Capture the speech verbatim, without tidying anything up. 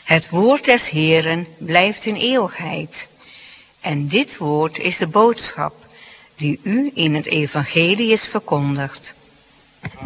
Het woord des Heeren blijft in eeuwigheid. En dit woord is de boodschap die u in het evangelie is verkondigd.